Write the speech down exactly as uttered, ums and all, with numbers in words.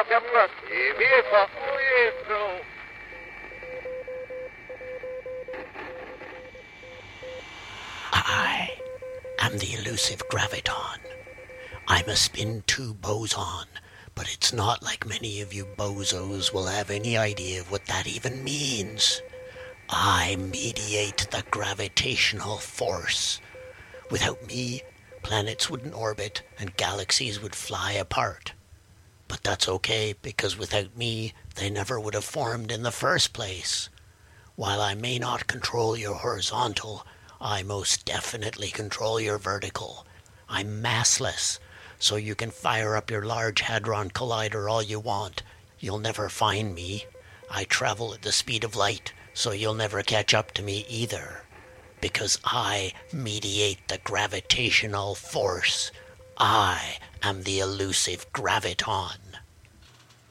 I am the elusive graviton. I'm a spin two boson, but it's not like many of you bozos will have any idea of what that even means. I mediate the gravitational force. Without me, planets wouldn't orbit and galaxies would fly apart. But that's okay, because without me, they never would have formed in the first place. While I may not control your horizontal, I most definitely control your vertical. I'm massless, so you can fire up your Large Hadron Collider all you want. You'll never find me. I travel at the speed of light, so you'll never catch up to me either. Because I mediate the gravitational force. I am the elusive graviton.